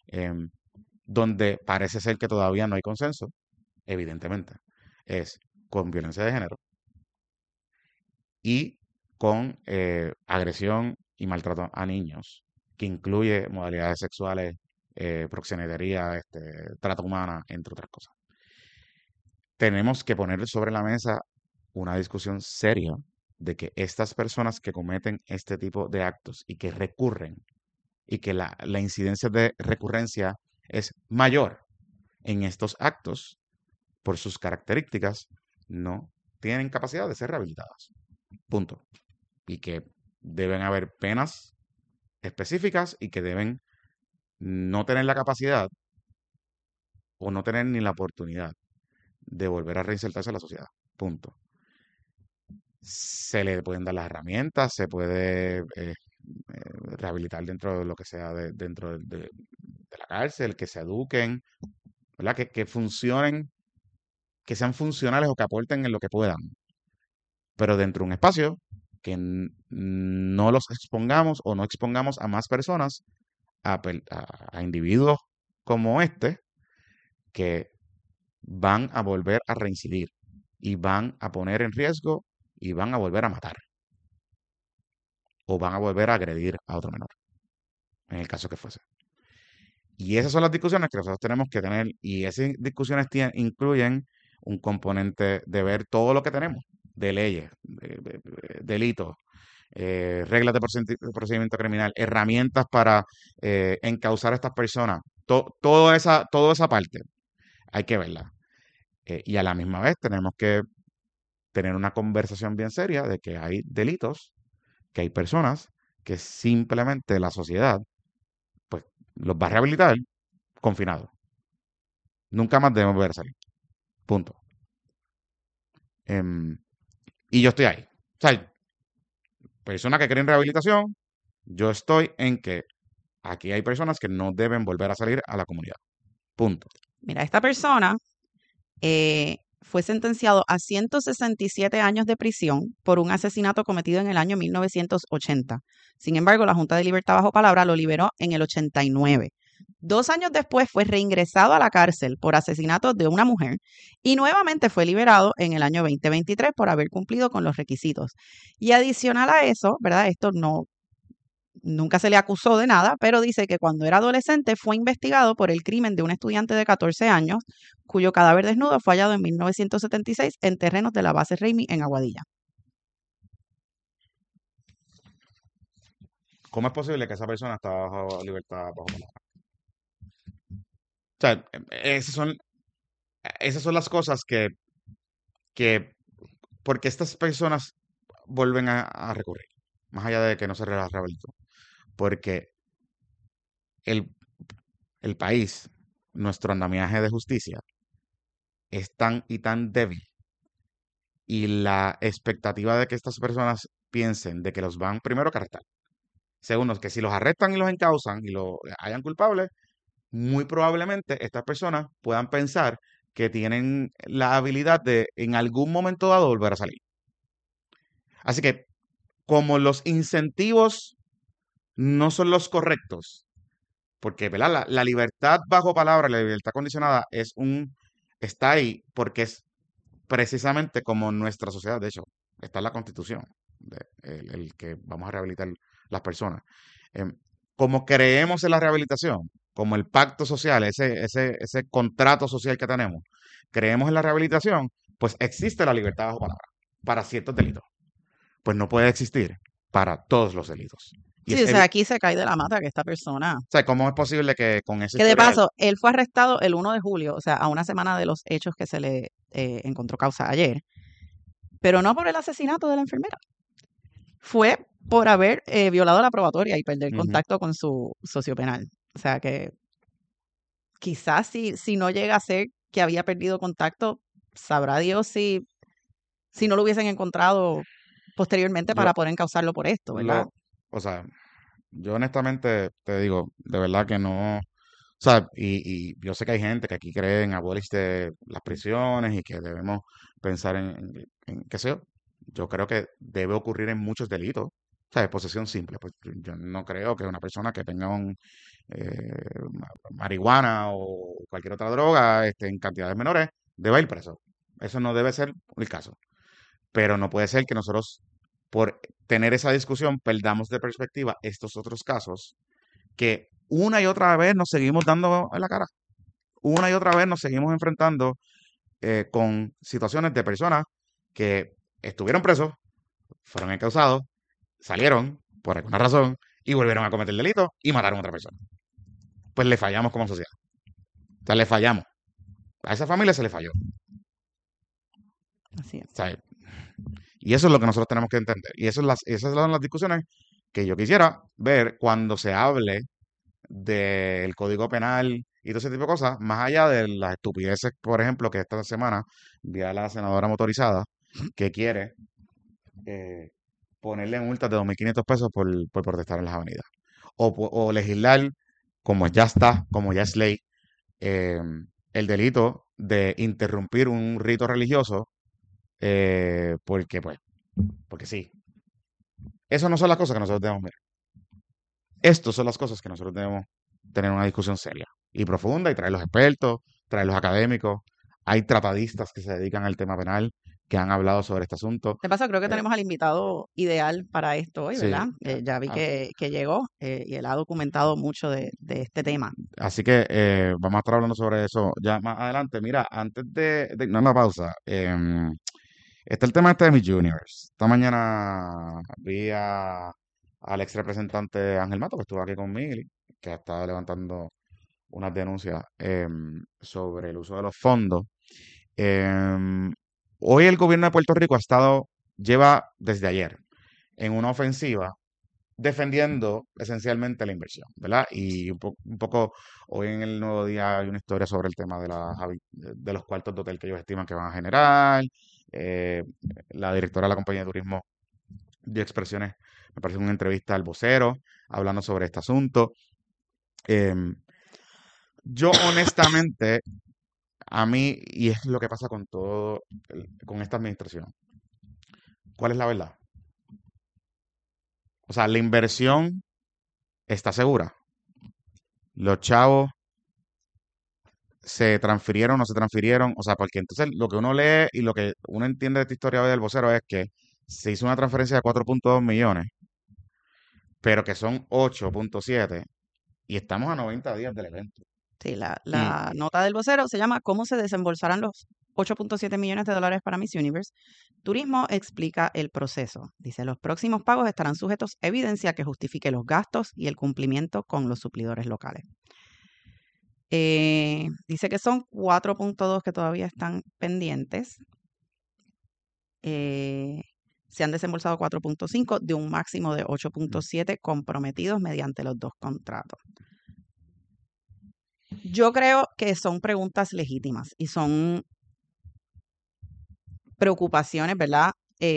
em, donde parece ser que todavía no hay consenso, evidentemente, es con violencia de género y con agresión y maltrato a niños, que incluye modalidades sexuales, proxenetería, trata humana, entre otras cosas. Tenemos que poner sobre la mesa una discusión seria de que estas personas que cometen este tipo de actos y que recurren y que la incidencia de recurrencia es mayor en estos actos por sus características, no tienen capacidad de ser rehabilitadas. Punto. Y que deben haber penas específicas y que deben no tener la capacidad o no tener ni la oportunidad de volver a reinsertarse a la sociedad. Punto. Se le pueden dar las herramientas, se puede rehabilitar dentro de lo que sea dentro de la cárcel, que se eduquen, ¿verdad? Que funcionen, que sean funcionales o que aporten en lo que puedan, pero dentro de un espacio que no los expongamos o no expongamos a más personas, a individuos como este, que van a volver a reincidir y van a poner en riesgo y van a volver a matar o van a volver a agredir a otro menor, en el caso que fuese. Y esas son las discusiones que nosotros tenemos que tener y esas discusiones incluyen un componente de ver todo lo que tenemos, de leyes, delitos, reglas de procedimiento criminal, herramientas para encauzar a estas personas, toda esa parte hay que verla. Y a la misma vez tenemos que tener una conversación bien seria de que hay delitos, que hay personas que simplemente la sociedad pues los va a rehabilitar confinados. Nunca más debemos volver a salir. Punto. Em, y yo estoy ahí. O sea, personas que creen rehabilitación, yo estoy en que aquí hay personas que no deben volver a salir a la comunidad. Punto. Mira, esta persona fue sentenciado a 167 años de prisión por un asesinato cometido en el año 1980. Sin embargo, la Junta de Libertad bajo palabra lo liberó en el 89. 2 años después fue reingresado a la cárcel por asesinato de una mujer y nuevamente fue liberado en el año 2023 por haber cumplido con los requisitos. Y adicional a eso, ¿verdad? Esto nunca se le acusó de nada, pero dice que cuando era adolescente fue investigado por el crimen de un estudiante de 14 años cuyo cadáver desnudo fue hallado en 1976 en terrenos de la base Raimi en Aguadilla. ¿Cómo es posible que esa persona está bajo libertad bajo palabra? O sea, esas son las cosas que porque estas personas vuelven a recurrir, más allá de que no se rehabilitó. Porque el, el país, nuestro andamiaje de justicia, es tan y tan débil y la expectativa de que estas personas piensen de que los van primero que arrestar. Segundo, que si los arrestan y los encausan y los hayan culpables, muy probablemente estas personas puedan pensar que tienen la habilidad de en algún momento dado volver a salir. Así que como los incentivos no son los correctos, porque ¿verdad? La libertad bajo palabra, la libertad condicionada está ahí porque es precisamente como nuestra sociedad, de hecho, está en la Constitución, el que vamos a rehabilitar las personas. Em, como creemos en la rehabilitación, como el pacto social, ese contrato social que tenemos, creemos en la rehabilitación, pues existe la libertad bajo palabra para ciertos delitos. Pues no puede existir para todos los delitos. Y Sí, o sea, aquí se cae de la mata que esta persona, o sea, ¿cómo es posible que con ese que de historial, paso, él fue arrestado el 1 de julio, o sea, a una semana de los hechos que se le encontró causa ayer, pero no por el asesinato de la enfermera. Fue por haber violado la probatoria y perder ujú, contacto con su socio penal. O sea que quizás si no llega a ser que había perdido contacto, sabrá Dios si no lo hubiesen encontrado posteriormente yo para poder encausarlo por esto, ¿verdad? o sea, yo honestamente te digo, de verdad que no, o sea, y yo sé que hay gente que aquí cree en abolish de las prisiones y que debemos pensar en qué sé yo. Yo creo que debe ocurrir en muchos delitos. O sea, de posesión simple. Pues yo no creo que una persona que tenga marihuana o cualquier otra droga en cantidades menores, debe ir preso. Eso no debe ser el caso. Pero no puede ser que nosotros, por tener esa discusión, perdamos de perspectiva estos otros casos que una y otra vez nos seguimos dando en la cara. Una y otra vez nos seguimos enfrentando con situaciones de personas que estuvieron presos, fueron encausados, salieron por alguna razón y volvieron a cometer el delito y mataron a otra persona. Pues le fallamos como sociedad. O sea, le fallamos. A esa familia se le falló. Así es. O sea, y eso es lo que nosotros tenemos que entender. Y esas son las discusiones que yo quisiera ver cuando se hable del Código Penal y todo ese tipo de cosas, más allá de las estupideces, por ejemplo, que esta semana vi a la senadora motorizada que quiere eh, ponerle multas de 2.500 pesos por protestar en las avenidas. O legislar, como ya está, como ya es ley, eh, el delito de interrumpir un rito religioso porque sí. Esas no son las cosas que nosotros debemos ver. Estas son las cosas que nosotros debemos tener una discusión seria y profunda y traer los expertos, traer los académicos. Hay tratadistas que se dedican al tema penal que han hablado sobre este asunto. De paso, creo que Eh, tenemos al invitado ideal para esto hoy, sí, ¿verdad? Ya vi que llegó y él ha documentado mucho de este tema. así que vamos a estar hablando sobre eso ya más adelante. Mira, antes de irnos a una pausa, está el tema de Miss Universe. Esta mañana vi al ex representante Ángel Mato, que estuvo aquí conmigo, que estaba levantando unas denuncias sobre el uso de los fondos. Em, Hoy el gobierno de Puerto Rico lleva desde ayer en una ofensiva defendiendo esencialmente la inversión, ¿verdad? Y un poco hoy en el Nuevo Día hay una historia sobre el tema de los cuartos de hotel que ellos estiman que van a generar. Eh, la directora de la compañía de turismo dio expresiones, me parece una entrevista al vocero, hablando sobre este asunto. Em, yo honestamente, a mí, y es lo que pasa con con esta administración, ¿cuál es la verdad? O sea, la inversión está segura. Los chavos se transfirieron o no se transfirieron. O sea, porque entonces lo que uno lee y lo que uno entiende de esta historia hoy del vocero es que se hizo una transferencia de 4.2 millones, pero que son 8.7 y estamos a 90 días del evento. Sí, Y la nota del vocero se llama ¿Cómo se desembolsarán los 8.7 millones de dólares para Miss Universe? Turismo explica el proceso. Dice, los próximos pagos estarán sujetos a evidencia que justifique los gastos y el cumplimiento con los suplidores locales. Dice que son 4.2 que todavía están pendientes. Se han desembolsado 4.5 de un máximo de 8.7 comprometidos mediante los dos contratos. Yo creo que son preguntas legítimas y son preocupaciones, ¿verdad?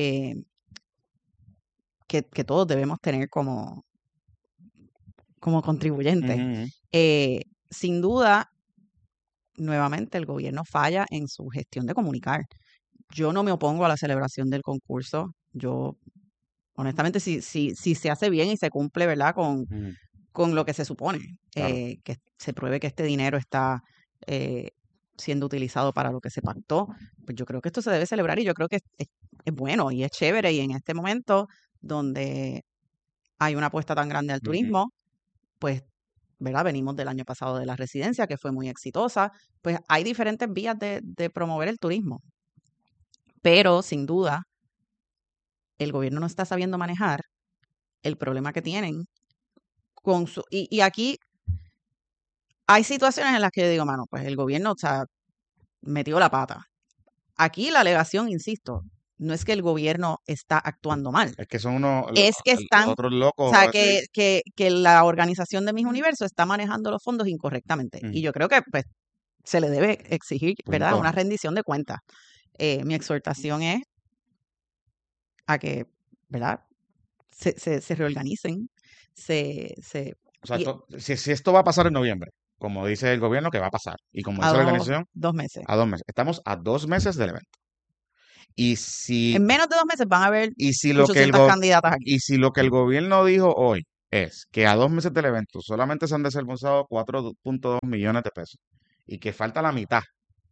Que todos debemos tener como contribuyentes. ujú, Sin duda, nuevamente, el gobierno falla en su gestión de comunicar. Yo no me opongo a la celebración del concurso. Yo, honestamente, si se hace bien y se cumple, ¿verdad? ujú, Con lo que se supone, claro. que se pruebe que este dinero está siendo utilizado para lo que se pactó, pues yo creo que esto se debe celebrar y yo creo que es bueno y es chévere y en este momento donde hay una apuesta tan grande al Ujú, turismo, pues, ¿verdad? Venimos del año pasado de la residencia que fue muy exitosa, pues hay diferentes vías de promover el turismo, pero sin duda el gobierno no está sabiendo manejar el problema que tienen con su... Y aquí hay situaciones en las que yo digo, mano, pues el gobierno, o sea, metió la pata. Aquí la alegación, insisto, no es que el gobierno está actuando mal, es que son unos es que los están, o otros locos. sea, que la organización de Mis Universo está manejando los fondos incorrectamente. Y Ujú, yo creo que pues se le debe exigir, ¿verdad? punto. Una rendición de cuentas. Mi exhortación es a que, ¿verdad? Se reorganicen, se O sea, y si esto va a pasar en noviembre, como dice el gobierno que va a pasar, y como a dice la organización, 2 meses. a 2 meses. Estamos a 2 meses del evento. Y si, En menos de 2 meses van a haber y si lo que 800 candidatas aquí. y si lo que el gobierno dijo hoy es que a 2 meses del evento solamente se han desembolsado 4.2 millones de pesos y que falta la mitad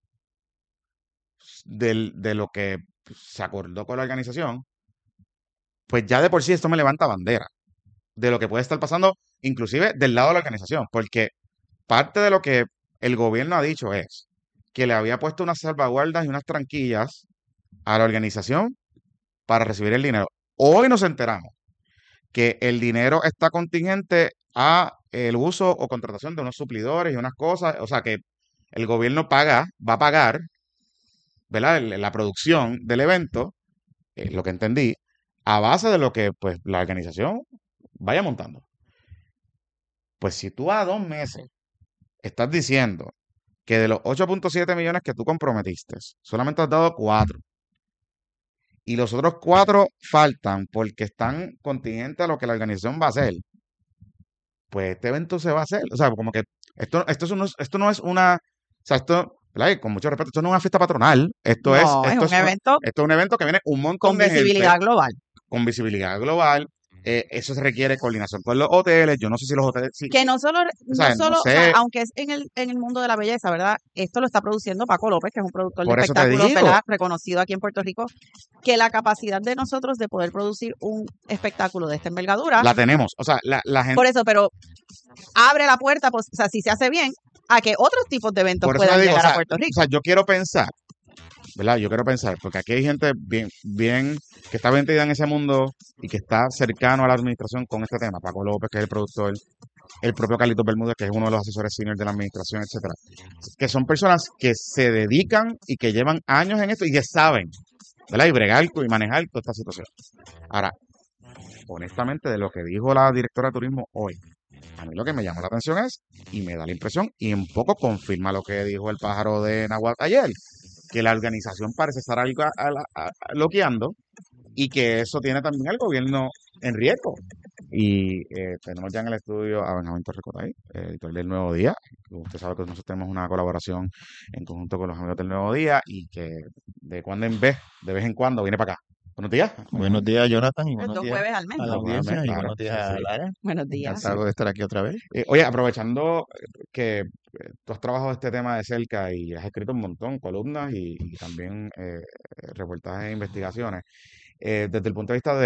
de lo que se acordó con la organización, pues ya de por sí esto me levanta bandera de lo que puede estar pasando, inclusive del lado de la organización, porque parte de lo que el gobierno ha dicho es que le había puesto unas salvaguardas y unas tranquillas a la organización para recibir el dinero. Hoy nos enteramos que el dinero está contingente a el uso o contratación de unos suplidores y unas cosas, o sea que el gobierno va a pagar, ¿verdad? La producción del evento, lo que entendí, a base de lo que pues la organización vaya montando. Pues si tú a 2 meses estás diciendo que de los 8.7 millones que tú comprometiste, solamente has dado 4 y los otros 4 faltan porque están contingentes a lo que la organización va a hacer, pues este evento se va a hacer. O sea, como que esto no es una, o sea, esto, ¿verdad? Y con mucho respeto, esto no es una fiesta patronal, No, es un evento esto es un evento que viene un montón con de gente visibilidad global. con visibilidad global. Eso se requiere coordinación con los hoteles. Yo no sé si los hoteles, Que no solo, o sea, no no solo, o sea, sé, aunque es en el mundo de la belleza, ¿verdad? Esto lo está produciendo Paco López, que es un productor de por eso te espectáculos, digo, ¿verdad? Reconocido aquí en Puerto Rico, que la capacidad de nosotros de poder producir un espectáculo de esta envergadura, la tenemos. O sea, la gente, por eso, pero abre la puerta, pues, o sea, si se hace bien, a que otros tipos de eventos por eso te puedan digo, llegar a Puerto o Rico. sea, yo quiero pensar, ¿verdad? Yo quiero pensar, porque aquí hay gente bien, que está metida en ese mundo y que está cercano a la administración con este tema. Paco López, que es el productor, el propio Carlitos Bermúdez, que es uno de los asesores senior de la administración, etcétera. Que son personas que se dedican y que llevan años en esto y que saben, ¿verdad? Y bregar y manejar toda esta situación. Ahora, honestamente, de lo que dijo la directora de turismo hoy, a mí lo que me llamó la atención es, y me da la impresión, y un poco confirma lo que dijo el pájaro de Nahuatl ayer, que la organización parece estar algo bloqueando y que eso tiene también al gobierno en riesgo. Y tenemos ya en el estudio a Benjamín Torrecotay, editor del Nuevo Día. Usted sabe que nosotros tenemos una colaboración en conjunto con los amigos del Nuevo Día y que de vez en cuando, viene para acá. Buenos días. Buenos días, Jonathan, y Pues buenos 2 días jueves al mes. a la audiencia, y Claro, buenos días a sí. Lara. Buenos días. Encantado de estar aquí otra vez. Oye, aprovechando que tú has trabajado este tema de cerca y has escrito un montón, columnas y también reportajes e investigaciones, desde el punto de vista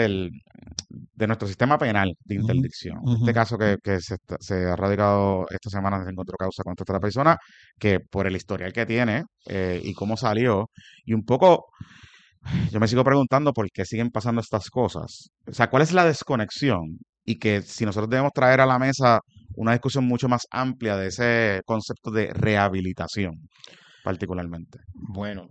de nuestro sistema penal de Ujú, interdicción. ujú. Este caso que se ha radicado esta semana se encontró causa contra otra persona que por el historial que tiene y cómo salió, y un poco yo me sigo preguntando por qué siguen pasando estas cosas. O sea, ¿cuál es la desconexión? Y que si nosotros debemos traer a la mesa una discusión mucho más amplia de ese concepto de rehabilitación, particularmente. Bueno,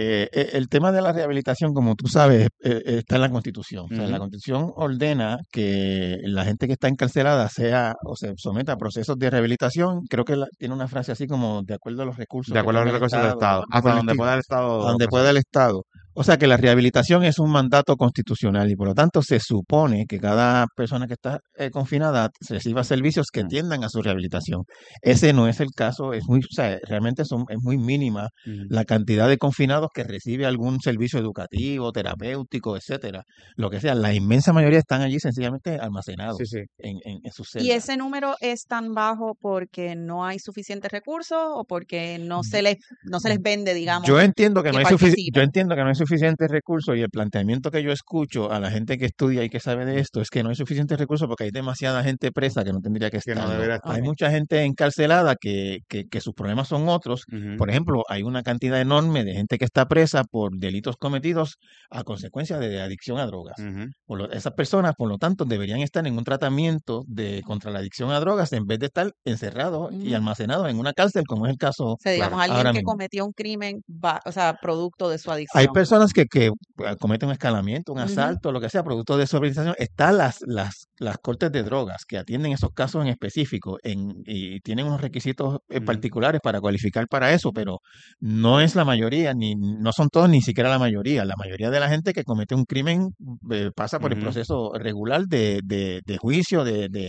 el tema de la rehabilitación, como tú sabes, está en la Constitución. O sea, la Ujú. Constitución ordena que la gente que está encarcelada sea o se someta a procesos de rehabilitación. Creo que tiene una frase así como de acuerdo a los recursos De que acuerdo a tenga los el recursos del Estado, Estado, algo por hasta el donde estilo, pueda el a Estado donde pueda ofrecerlo. el Estado. O sea que la rehabilitación es un mandato constitucional y por lo tanto se supone que cada persona que está confinada reciba servicios que Mm, tiendan a su rehabilitación. Ese no es el caso, o sea, realmente es muy mínima ujú. la cantidad de confinados que recibe algún servicio educativo, terapéutico, etcétera. Lo que sea, la inmensa mayoría están allí sencillamente almacenados Sí, sí. en sus ¿Y celdas. ese número es tan bajo porque no hay suficientes recursos o porque no se les vende, digamos, Yo entiendo que que no hay yo participen? entiendo que no hay suficientes recursos, y el planteamiento que yo escucho a la gente que estudia y que sabe de esto es que no hay suficientes recursos porque hay demasiada gente presa que no tendría que Que no estarlo. debería estar. Hay Ok. mucha gente encarcelada que sus problemas son otros. Ujú, Por ejemplo, hay una cantidad enorme de gente que está presa por delitos cometidos a consecuencia de adicción a drogas. ujú, Esas personas, por lo tanto, deberían estar en un tratamiento contra la adicción a drogas en vez de estar encerrados y Ujú. almacenados en una cárcel, como es el caso O sea, digamos, claro. alguien ahora que mismo. cometió un crimen, o sea, producto de su Hay adicción. personas que cometen un escalamiento, un Ujú. asalto, lo que sea, producto de su organización. Están las cortes de drogas que atienden esos casos en específico y tienen unos requisitos Ujú, particulares para cualificar para eso, pero no es la mayoría, no son todos, ni siquiera la mayoría. La mayoría de la gente que comete un crimen pasa por el ujú, proceso regular de juicio,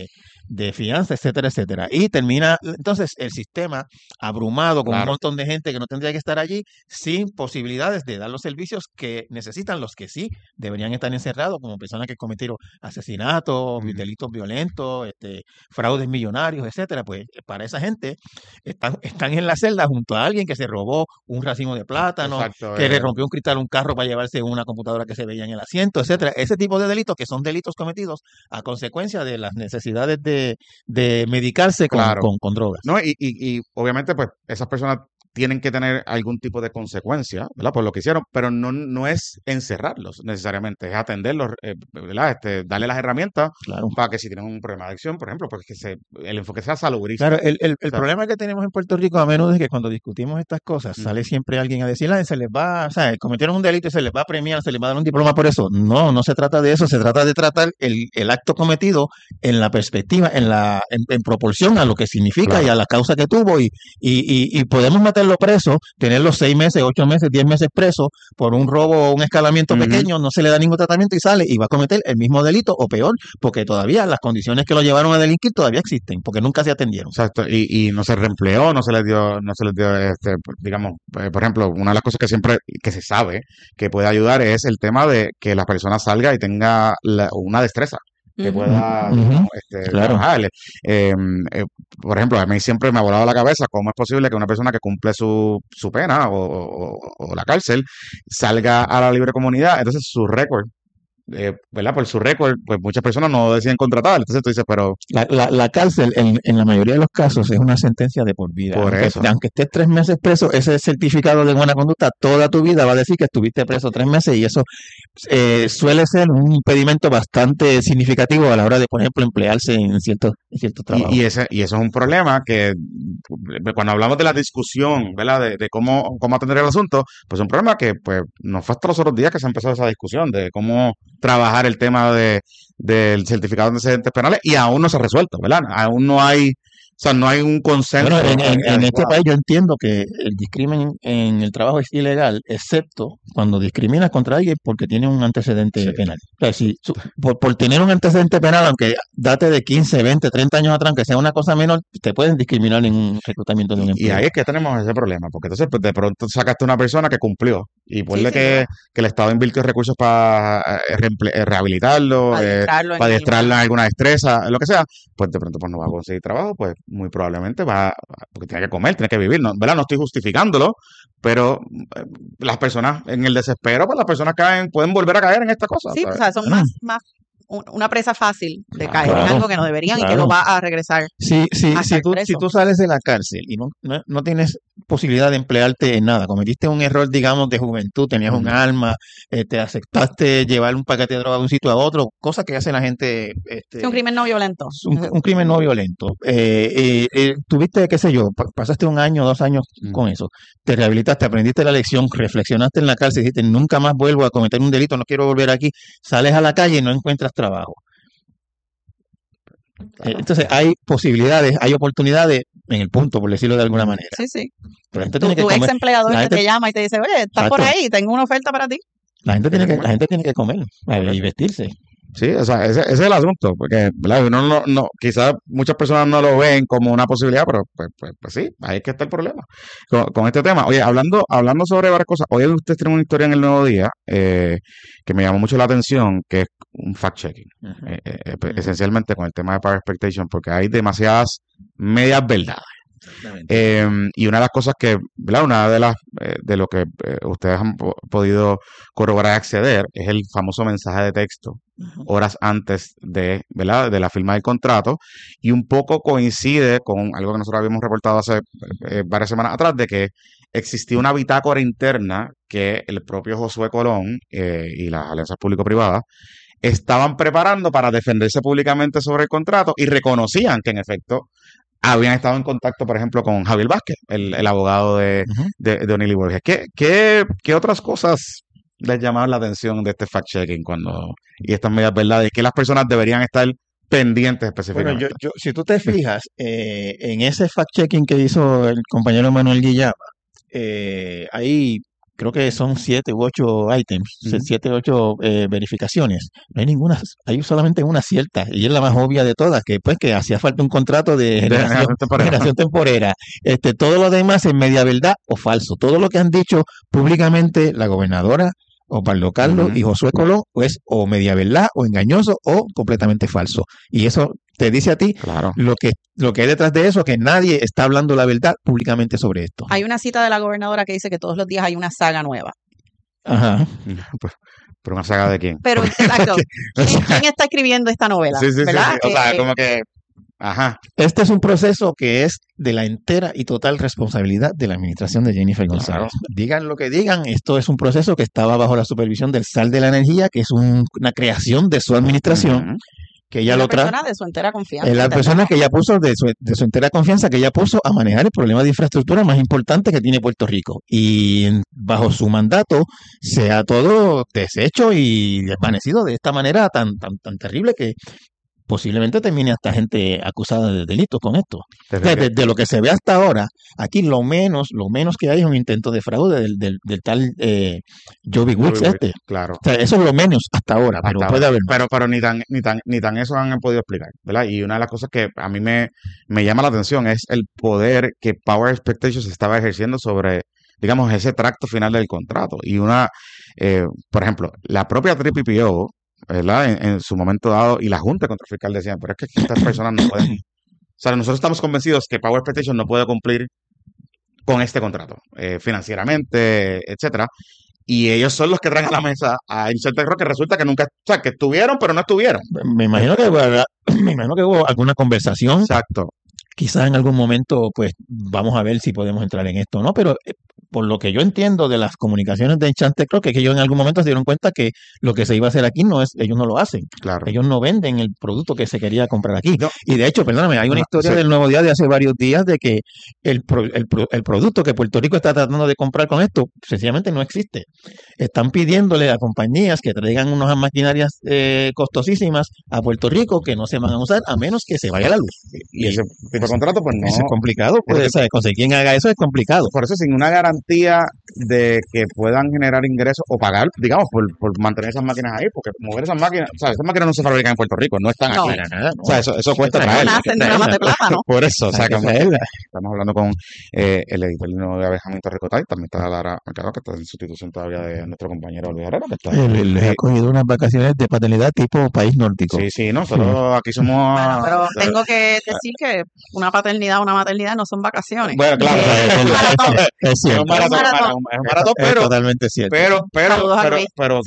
de fianza, etcétera, etcétera. Y termina, entonces, el sistema abrumado con un claro. montón de gente que no tendría que estar allí, sin posibilidades de dar los servicios servicios que necesitan los que sí deberían estar encerrados, como personas que cometieron asesinatos, delitos violentos, fraudes millonarios, etcétera. Pues para esa gente están en la celda junto a alguien que se robó un racimo de plátano, Exacto, que le rompió un cristal a un carro para llevarse una computadora que se veía en el asiento, etcétera. Ese tipo de delitos que son delitos cometidos a consecuencia de las necesidades de medicarse claro. con drogas. No, y obviamente, pues, esas personas tienen que tener algún tipo de consecuencia, ¿verdad? Por lo que hicieron, pero no es encerrarlos necesariamente, es atenderlos, ¿verdad? Darle las herramientas Claro. para que si tienen un problema de adicción, por ejemplo, pues el enfoque sea saludista. Claro, el O sea, problema que tenemos en Puerto Rico a menudo es que cuando discutimos estas cosas, sale siempre alguien a decir, se les va, o sea, cometieron un delito y se les va a premiar, se les va a dar un diploma por eso. No se trata de eso, se trata de tratar el acto cometido en la perspectiva, en proporción a lo que significa claro. y a la causa que tuvo y podemos meterlo preso, tenerlo 6 meses, 8 meses, 10 meses preso por un robo o un escalamiento pequeño, no se le da ningún tratamiento y sale y va a cometer el mismo delito o peor, porque todavía las condiciones que lo llevaron a delinquir todavía existen, porque nunca se atendieron. Exacto, y no se reempleó, no se les dio, digamos, por ejemplo, una de las cosas que se sabe que puede ayudar es el tema de que la persona salga y tenga una destreza que pueda, digamos, Claro. trabajar. Por ejemplo, a mí siempre me ha volado la cabeza cómo es posible que una persona que cumple su pena o la cárcel salga a la libre comunidad, entonces su récord, ¿verdad? Por su récord, pues muchas personas no deciden contratar. Entonces tú dices, pero La cárcel, en la mayoría de los casos, es una sentencia de por vida. por eso. Aunque estés 3 meses preso, ese certificado de buena conducta toda tu vida va a decir que estuviste preso 3 meses y eso suele ser un impedimento bastante significativo a la hora de, por ejemplo, emplearse en ciertos trabajos. Y eso es un problema que cuando hablamos de la discusión, ¿verdad? De cómo atender el asunto, pues es un problema que pues no fue hasta los otros días que se empezó esa discusión de cómo trabajar el tema del certificado de antecedentes penales y aún no se ha resuelto, ¿verdad? Aún no hay, o sea, no hay un consenso. Bueno, en este adecuado. país yo entiendo que el discrimen en el trabajo es ilegal, excepto cuando discriminas contra alguien porque tiene un antecedente Sí. penal. O sea, si por tener un antecedente penal, aunque date de 15, 20, 30 años atrás, aunque sea una cosa menor, te pueden discriminar en un reclutamiento de un Y empleo. ahí es que tenemos ese problema, porque entonces pues, de pronto sacaste una persona que cumplió y ponle sí, que el Estado invirtió recursos para rehabilitarlo, para adiestrarlo en alguna destreza, lo que sea, pues de pronto pues no va a conseguir trabajo, pues muy probablemente porque tiene que comer, tiene que vivir, ¿no? ¿Verdad? No estoy justificándolo, pero las personas en el desespero, pues las personas pueden volver a caer en esta cosa. Sí, ¿sabes? o sea, son más una presa fácil de caer en Claro, algo que no deberían y que claro. lo va a regresar Si hasta el tú preso. sales de la cárcel y no tienes posibilidad de emplearte en nada, cometiste un error, digamos, de juventud, tenías un arma, te aceptaste llevar un paquete de droga de un sitio a otro, cosa que hace la gente, Es un crimen no violento. un crimen no violento. Tuviste, qué sé yo, pasaste 1 año, 2 años con eso, te rehabilitaste, aprendiste la lección, reflexionaste en la cárcel, dijiste, nunca más vuelvo a cometer un delito, no quiero volver aquí, sales a la calle y no encuentras trabajo. Entonces hay posibilidades, hay oportunidades en el punto, por decirlo de alguna manera. Sí, sí. Pero la gente tiene que Tu ex comer. empleador La que gente, te llama y te dice, oye, estás por exacto. ahí, tengo una oferta para ti. La gente tiene que comer y vestirse. Sí, o sea, ese es el asunto, porque ¿verdad? Uno quizás muchas personas no lo ven como una posibilidad, pero pues sí, ahí es que está el problema con este tema. Oye, hablando sobre varias cosas, hoy ustedes tienen una historia en el Nuevo Día que me llamó mucho la atención, que es un fact-checking, esencialmente con el tema de Power Expectation, porque hay demasiadas medias verdades. Y una de las cosas que, ¿verdad? Una de lo que ustedes han podido corroborar y acceder es el famoso mensaje de texto horas antes ¿verdad? De la firma del contrato, y un poco coincide con algo que nosotros habíamos reportado hace varias semanas atrás, de que existía una bitácora interna que el propio Josué Colón y las alianzas público-privadas estaban preparando para defenderse públicamente sobre el contrato, y reconocían que en efecto habían estado en contacto, por ejemplo, con Javier Vázquez, el abogado de O'Neill y Borges. ¿Qué otras cosas les llamaban la atención de este fact-checking y estas medias verdades? ¿Qué las personas deberían estar pendientes específicamente? Bueno, si tú te fijas, en ese fact-checking que hizo el compañero Manuel Guillama, hay, creo que son 7 u 8 items, 7 u 8 verificaciones. No hay ninguna, hay solamente una cierta, y es la más obvia de todas, que pues que hacía falta un contrato de generación temporera. Todo lo demás es media verdad o falso. Todo lo que han dicho públicamente la gobernadora, Osvaldo Carlos y Josué Colón, pues o media verdad, o engañoso, o completamente falso. Y eso te dice a ti Claro. lo que hay detrás de eso, que nadie está hablando la verdad públicamente sobre esto. Hay una cita de la gobernadora que dice que todos los días hay una saga nueva. Ajá. ¿Pero una saga de quién? Pero, exacto, ¿quién está escribiendo esta novela? Sí, ¿verdad? O sea, como que... Ajá. Este es un proceso que es de la entera y total responsabilidad de la administración de Jennifer González. Claro. Digan lo que digan, esto es un proceso que estaba bajo la supervisión del SAL de la Energía, que es una creación de su administración, que ella lo trae. Es la persona de su entera confianza. Es la persona que ella puso de su entera confianza, que ella puso a manejar el problema de infraestructura más importante que tiene Puerto Rico. Y bajo su mandato se ha todo deshecho y desvanecido de esta manera tan terrible que posiblemente termine hasta gente acusada de delitos con esto. De lo que se ve hasta ahora, aquí lo menos que hay es un intento de fraude del tal Joby Wicks este. Claro. O sea, eso es lo menos hasta ahora, pero puede haber más. Pero ni tan eso han podido explicar, ¿verdad? Y una de las cosas que a mí me llama la atención es el poder que Power Expectations estaba ejerciendo sobre, digamos, ese tracto final del contrato. Y por ejemplo, la propia PPO, ¿verdad? En su momento dado, y la Junta Contra Fiscal decían, pero es que estas personas no pueden. O sea, nosotros estamos convencidos que Power Expectations no puede cumplir con este contrato, financieramente, etcétera. Y ellos son los que traen a la mesa a Insurtech Rock, que resulta que nunca, o sea, que estuvieron, pero no estuvieron. Me imagino que hubo alguna conversación. Exacto. Quizás en algún momento, pues, vamos a ver si podemos entrar en esto o no, pero por lo que yo entiendo de las comunicaciones de Enchantec Rock, es que ellos en algún momento se dieron cuenta que lo que se iba a hacer aquí ellos no lo hacen. Claro. Ellos no venden el producto que se quería comprar aquí. No. Y de hecho, perdóname, hay una historia del Nuevo Día de hace varios días de que el producto que Puerto Rico está tratando de comprar con esto, sencillamente no existe. Están pidiéndole a compañías que traigan unas maquinarias costosísimas a Puerto Rico que no se van a usar a menos que se vaya la luz. Y ese tipo de contrato, pues no. Eso es complicado, pues, conseguir quien haga eso es complicado. Por eso, sin una garantía de que puedan generar ingresos o pagar, digamos, por mantener esas máquinas ahí, porque mover esas máquinas, o sea, esas máquinas no se fabrican en Puerto Rico, no están aquí. Nada, o sea, eso cuesta traerlas. No nacen de una mata de plátano. Por eso, o sea, estamos hablando con el editor de Benjamín Torricotay, también está Lara Mercado, que está en sustitución todavía de nuestro compañero Luis Herrera, que está les ha cogido unas vacaciones de paternidad tipo país nórdico. Sí, nosotros aquí somos... Bueno, pero tengo que decir que una paternidad, una maternidad no son vacaciones. Bueno, claro, es cierto. Es un maratón, es totalmente cierto. Pero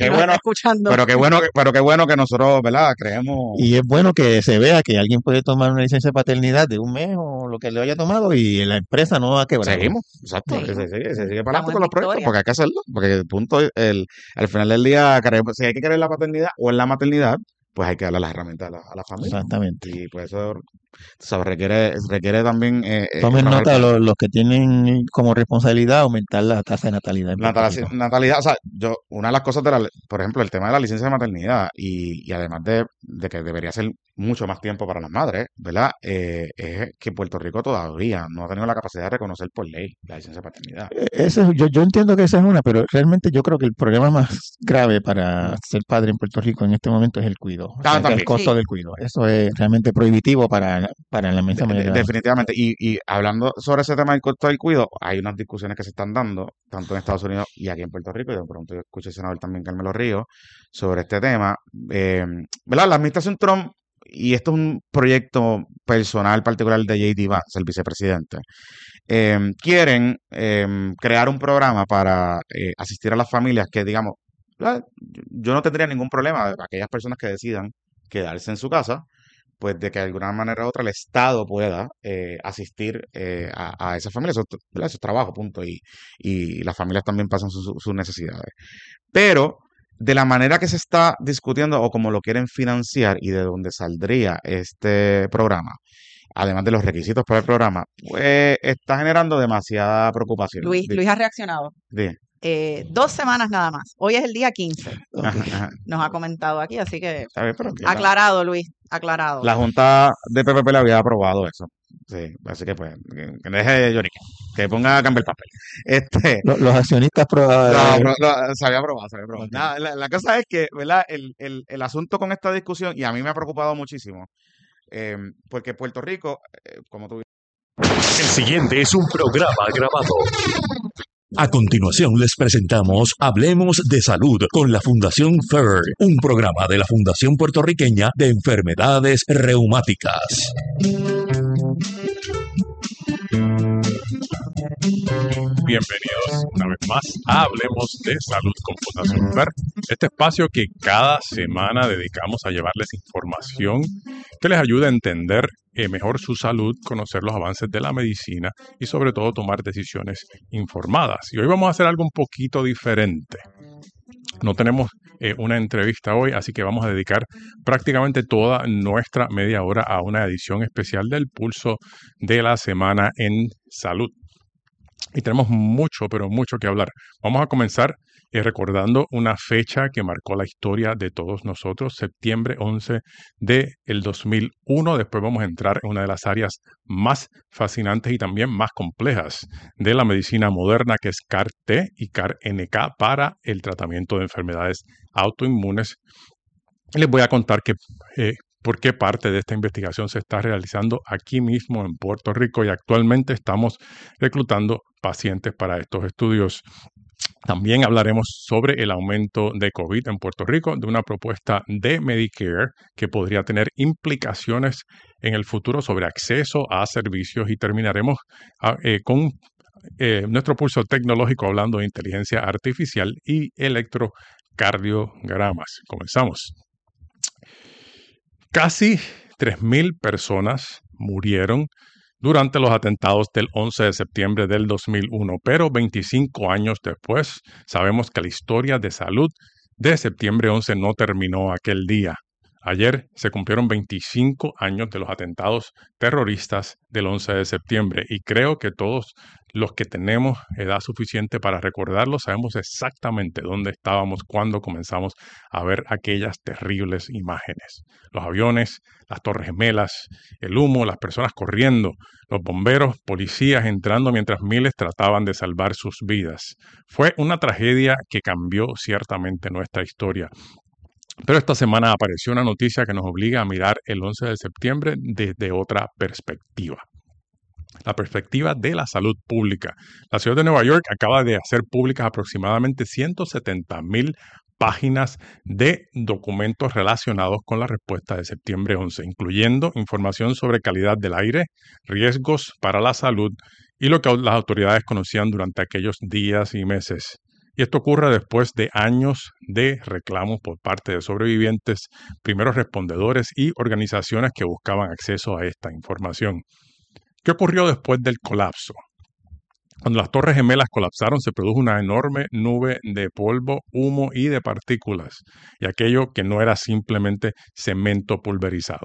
qué bueno que nosotros, ¿verdad? Creemos. Y es bueno que se vea que alguien puede tomar una licencia de paternidad de un mes o lo que le haya tomado y la empresa no va a quebrar. Seguimos, exacto. Sí. Se sigue para adelante con los proyectos porque hay que hacerlo. Porque el punto, al final del día, si hay que querer la paternidad o en la maternidad, pues hay que darle las herramientas a la familia. Exactamente. Y pues eso, ¿sabes? Requiere también... Tomen nota los que tienen como responsabilidad aumentar la tasa de natalidad. Natalidad, o sea, una de las cosas por ejemplo, el tema de la licencia de maternidad y además de que debería ser mucho más tiempo para las madres, ¿verdad? Es que Puerto Rico todavía no ha tenido la capacidad de reconocer por ley la licencia de paternidad. Yo entiendo que esa es una, pero realmente yo creo que el problema más grave para ser padre en Puerto Rico en este momento es el cuidado. El costo del cuidado. Eso es realmente prohibitivo para la inmensa mayoría. Definitivamente. Y hablando sobre ese tema del costo del cuidado, hay unas discusiones que se están dando, tanto en Estados Unidos y aquí en Puerto Rico, y de pronto yo escuché al senador también, Carmelo Ríos, sobre este tema. ¿Verdad? La administración Trump, y esto es un proyecto personal particular de J.D. Vance, el vicepresidente, quieren crear un programa para asistir a las familias que, digamos, yo no tendría ningún problema, aquellas personas que decidan quedarse en su casa, pues de que de alguna manera u otra el Estado pueda asistir a esas familias, eso es trabajo, punto, y las familias también pasan sus necesidades. Pero de la manera que se está discutiendo o como lo quieren financiar y de dónde saldría este programa, además de los requisitos para el programa, pues está generando demasiada preocupación. Luis ha reaccionado. 2 semanas nada más. Hoy es el día 15. Nos ha comentado aquí, así que aclarado, Luis, aclarado. La Junta de PPP le había aprobado eso. Sí, así que pues, que deje Johnny, que ponga a cambiar el papel. Los accionistas se había aprobado. Nada, la cosa es que, ¿verdad? El asunto con esta discusión, y a mí me ha preocupado muchísimo, porque Puerto Rico, como tú... El siguiente es un programa grabado. A continuación les presentamos Hablemos de Salud con la Fundación FER, un programa de la Fundación Puertorriqueña de Enfermedades Reumáticas. Bienvenidos una vez más a Hablemos de Salud con Fundación FER, este espacio que cada semana dedicamos a llevarles información que les ayude a entender mejor su salud, conocer los avances de la medicina y sobre todo tomar decisiones informadas. Y hoy vamos a hacer algo un poquito diferente. No tenemos una entrevista hoy, así que vamos a dedicar prácticamente toda nuestra media hora a una edición especial del Pulso de la Semana en Salud. Y tenemos mucho, pero mucho que hablar. Vamos a comenzar recordando una fecha que marcó la historia de todos nosotros, septiembre 11 del 2001. Después vamos a entrar en una de las áreas más fascinantes y también más complejas de la medicina moderna, que es CAR-T y CAR-NK para el tratamiento de enfermedades autoinmunes. Les voy a contar por qué parte de esta investigación se está realizando aquí mismo en Puerto Rico y actualmente estamos reclutando pacientes para estos estudios. También hablaremos sobre el aumento de COVID en Puerto Rico, de una propuesta de Medicare que podría tener implicaciones en el futuro sobre acceso a servicios y terminaremos con nuestro pulso tecnológico hablando de inteligencia artificial y electrocardiogramas. Comenzamos. Casi 3,000 personas murieron durante los atentados del 11 de septiembre del 2001, pero 25 años después sabemos que la historia de salud de septiembre 11 no terminó aquel día. Ayer se cumplieron 25 años de los atentados terroristas del 11 de septiembre y creo que todos los que tenemos edad suficiente para recordarlo sabemos exactamente dónde estábamos cuando comenzamos a ver aquellas terribles imágenes. Los aviones, las torres gemelas, el humo, las personas corriendo, los bomberos, policías entrando mientras miles trataban de salvar sus vidas. Fue una tragedia que cambió ciertamente nuestra historia. Pero esta semana apareció una noticia que nos obliga a mirar el 11 de septiembre desde otra perspectiva. La perspectiva de la salud pública. La ciudad de Nueva York acaba de hacer públicas aproximadamente 170,000 páginas de documentos relacionados con la respuesta de septiembre 11, incluyendo información sobre calidad del aire, riesgos para la salud y lo que las autoridades conocían durante aquellos días y meses. Y esto ocurre después de años de reclamos por parte de sobrevivientes, primeros respondedores y organizaciones que buscaban acceso a esta información. ¿Qué ocurrió después del colapso? Cuando las torres gemelas colapsaron, se produjo una enorme nube de polvo, humo y de partículas, y aquello que no era simplemente cemento pulverizado.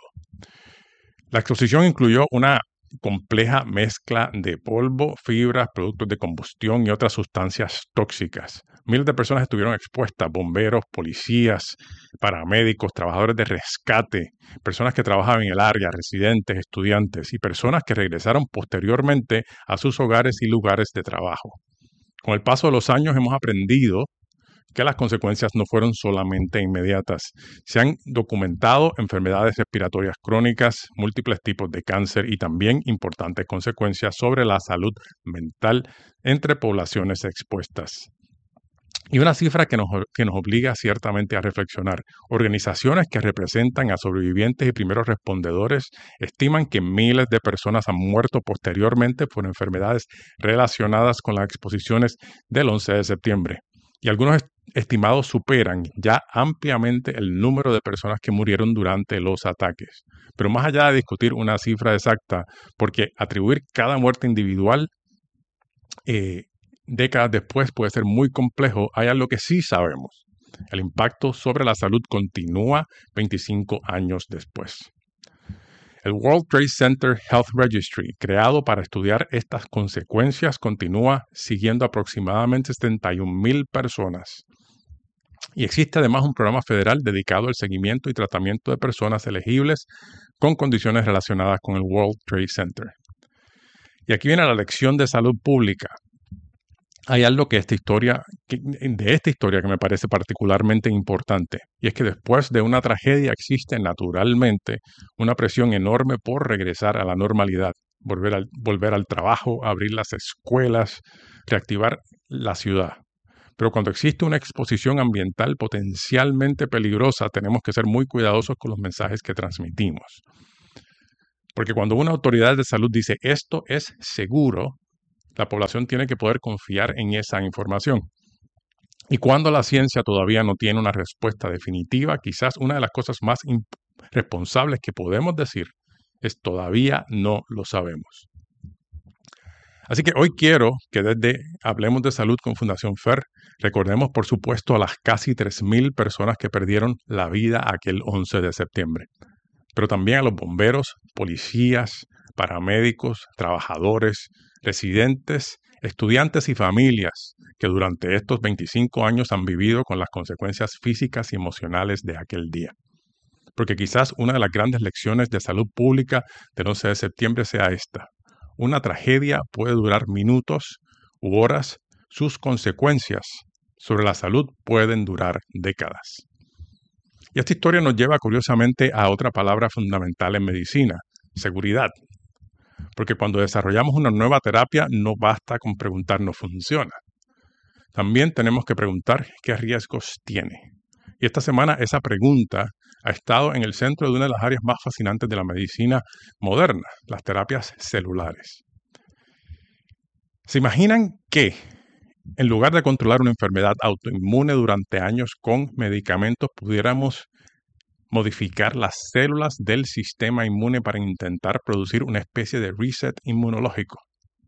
La exposición incluyó una compleja mezcla de polvo, fibras, productos de combustión y otras sustancias tóxicas. Miles de personas estuvieron expuestas, bomberos, policías, paramédicos, trabajadores de rescate, personas que trabajaban en el área, residentes, estudiantes y personas que regresaron posteriormente a sus hogares y lugares de trabajo. Con el paso de los años hemos aprendido que las consecuencias no fueron solamente inmediatas. Se han documentado enfermedades respiratorias crónicas, múltiples tipos de cáncer y también importantes consecuencias sobre la salud mental entre poblaciones expuestas. Y una cifra que nos obliga ciertamente a reflexionar. Organizaciones que representan a sobrevivientes y primeros respondedores estiman que miles de personas han muerto posteriormente por enfermedades relacionadas con las exposiciones del 11 de septiembre. Y algunos estimados superan ya ampliamente el número de personas que murieron durante los ataques. Pero más allá de discutir una cifra exacta, porque atribuir cada muerte individual décadas después puede ser muy complejo, hay algo que sí sabemos. El impacto sobre la salud continúa 25 años después. El World Trade Center Health Registry, creado para estudiar estas consecuencias, continúa siguiendo aproximadamente 71,000 personas. Y existe además un programa federal dedicado al seguimiento y tratamiento de personas elegibles con condiciones relacionadas con el World Trade Center. Y aquí viene la lección de salud pública. Hay algo de esta historia que me parece particularmente importante, y es que después de una tragedia existe naturalmente una presión enorme por regresar a la normalidad, volver al trabajo, abrir las escuelas, reactivar la ciudad. Pero cuando existe una exposición ambiental potencialmente peligrosa, tenemos que ser muy cuidadosos con los mensajes que transmitimos. Porque cuando una autoridad de salud dice esto es seguro, la población tiene que poder confiar en esa información. Y cuando la ciencia todavía no tiene una respuesta definitiva, quizás una de las cosas más responsables que podemos decir es todavía no lo sabemos. Así que hoy quiero que desde Hablemos de Salud con Fundación FER recordemos, por supuesto, a las casi 3,000 personas que perdieron la vida aquel 11 de septiembre, pero también a los bomberos, policías, paramédicos, trabajadores, residentes, estudiantes y familias que durante estos 25 años han vivido con las consecuencias físicas y emocionales de aquel día. Porque quizás una de las grandes lecciones de salud pública del 11 de septiembre sea esta. Una tragedia puede durar minutos u horas. Sus consecuencias sobre la salud pueden durar décadas. Y esta historia nos lleva curiosamente a otra palabra fundamental en medicina, seguridad. Porque cuando desarrollamos una nueva terapia no basta con preguntarnos ¿funciona? También tenemos que preguntar qué riesgos tiene. Y esta semana esa pregunta ha estado en el centro de una de las áreas más fascinantes de la medicina moderna, las terapias celulares. ¿Se imaginan que en lugar de controlar una enfermedad autoinmune durante años con medicamentos, pudiéramos modificar las células del sistema inmune para intentar producir una especie de reset inmunológico?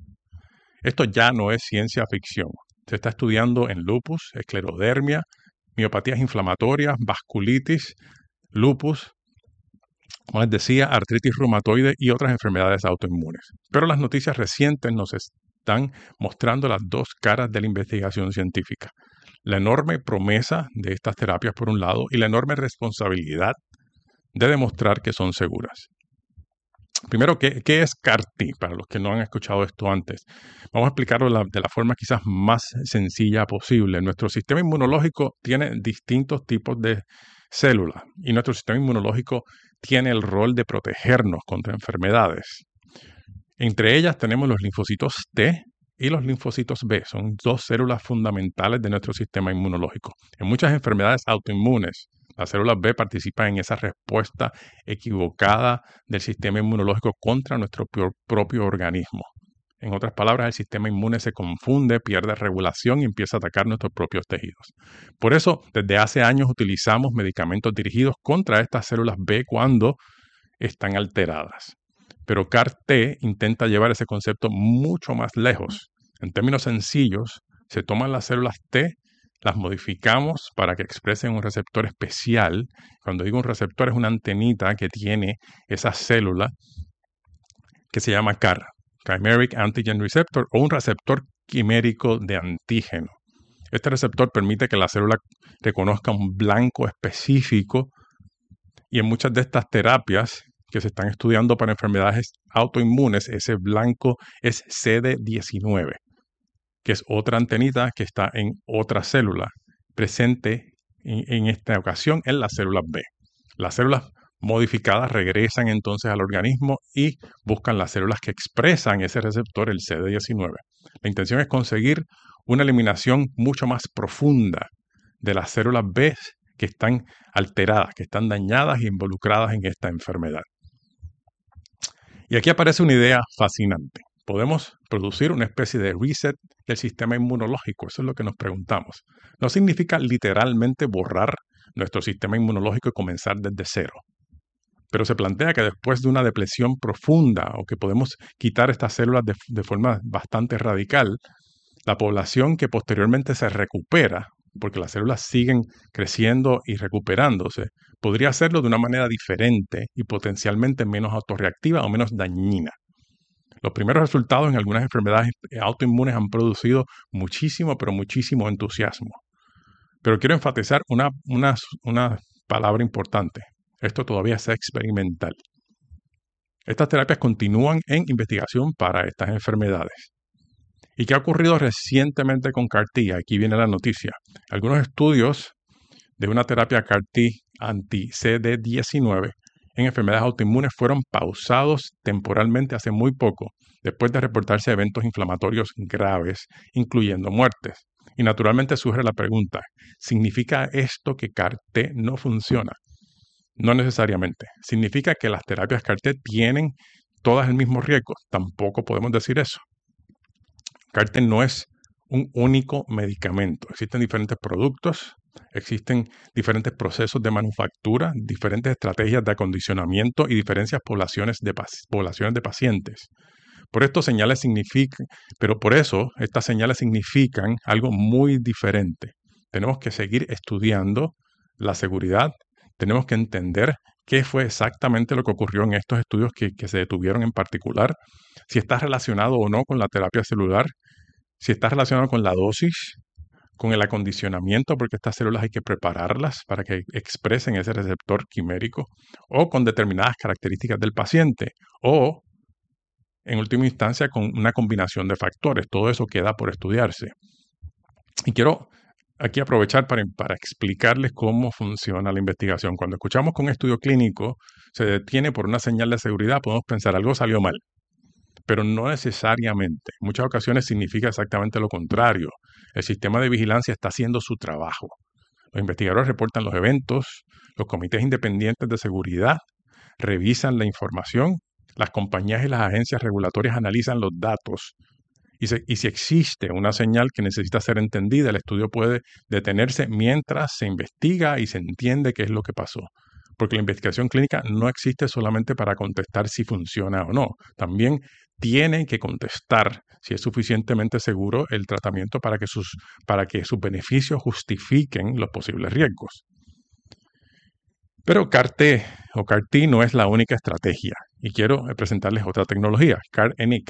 Esto ya no es ciencia ficción. Se está estudiando en lupus, esclerodermia, miopatías inflamatorias, vasculitis, lupus, como les decía, artritis reumatoide y otras enfermedades autoinmunes. Pero las noticias recientes nos están mostrando las dos caras de la investigación científica. La enorme promesa de estas terapias por un lado y la enorme responsabilidad de demostrar que son seguras. Primero, ¿qué es CAR-T? Para los que no han escuchado esto antes. Vamos a explicarlo de la forma quizás más sencilla posible. Nuestro sistema inmunológico tiene distintos tipos de células y nuestro sistema inmunológico tiene el rol de protegernos contra enfermedades. Entre ellas tenemos los linfocitos T y los linfocitos B. Son dos células fundamentales de nuestro sistema inmunológico. En muchas enfermedades autoinmunes, las células B participan en esa respuesta equivocada del sistema inmunológico contra nuestro propio organismo. En otras palabras, el sistema inmune se confunde, pierde regulación y empieza a atacar nuestros propios tejidos. Por eso, desde hace años utilizamos medicamentos dirigidos contra estas células B cuando están alteradas. Pero CAR-T intenta llevar ese concepto mucho más lejos. En términos sencillos, se toman las células T, las modificamos para que expresen un receptor especial. Cuando digo un receptor, es una antenita que tiene esa célula que se llama CAR, Chimeric Antigen Receptor, o un receptor quimérico de antígeno. Este receptor permite que la célula reconozca un blanco específico y en muchas de estas terapias que se están estudiando para enfermedades autoinmunes, ese blanco es CD19, que es otra antenita que está en otra célula, presente en esta ocasión en las células B. Las células modificadas regresan entonces al organismo y buscan las células que expresan ese receptor, el CD19. La intención es conseguir una eliminación mucho más profunda de las células B que están alteradas, que están dañadas e involucradas en esta enfermedad. Y aquí aparece una idea fascinante. Podemos producir una especie de reset del sistema inmunológico. Eso es lo que nos preguntamos. No significa literalmente borrar nuestro sistema inmunológico y comenzar desde cero. Pero se plantea que después de una depresión profunda o que podemos quitar estas células de forma bastante radical, la población que posteriormente se recupera, porque las células siguen creciendo y recuperándose, podría hacerlo de una manera diferente y potencialmente menos autorreactiva o menos dañina. Los primeros resultados en algunas enfermedades autoinmunes han producido muchísimo, pero muchísimo entusiasmo. Pero quiero enfatizar una palabra importante. Esto todavía es experimental. Estas terapias continúan en investigación para estas enfermedades. ¿Y qué ha ocurrido recientemente con CAR-T? Aquí viene la noticia. Algunos estudios de una terapia CAR-T anti-CD19 en enfermedades autoinmunes fueron pausados temporalmente hace muy poco, después de reportarse eventos inflamatorios graves, incluyendo muertes. Y naturalmente surge la pregunta, ¿significa esto que CAR-T no funciona? No necesariamente. ¿Significa que las terapias CAR-T tienen todas el mismo riesgo? Tampoco podemos decir eso. CAR-T no es un único medicamento. Existen diferentes productos, existen diferentes procesos de manufactura, diferentes estrategias de acondicionamiento y diferentes poblaciones de pacientes. Por eso estas señales significan algo muy diferente. Tenemos que seguir estudiando la seguridad, tenemos que entender qué fue exactamente lo que ocurrió en estos estudios que se detuvieron en particular, si está relacionado o no con la terapia celular, si está relacionado con la dosis, con el acondicionamiento, porque estas células hay que prepararlas para que expresen ese receptor quimérico, o con determinadas características del paciente, o en última instancia con una combinación de factores. Todo eso queda por estudiarse. Y quiero aquí aprovechar para explicarles cómo funciona la investigación. Cuando escuchamos que un estudio clínico se detiene por una señal de seguridad, podemos pensar algo salió mal. Pero no necesariamente. En muchas ocasiones significa exactamente lo contrario. El sistema de vigilancia está haciendo su trabajo. Los investigadores reportan los eventos, los comités independientes de seguridad revisan la información, las compañías y las agencias regulatorias analizan los datos. Y si existe una señal que necesita ser entendida, el estudio puede detenerse mientras se investiga y se entiende qué es lo que pasó. Porque la investigación clínica no existe solamente para contestar si funciona o no. También tiene que contestar si es suficientemente seguro el tratamiento para que sus beneficios justifiquen los posibles riesgos. Pero CAR-T o CAR-T no es la única estrategia. Y quiero presentarles otra tecnología, CAR-NK.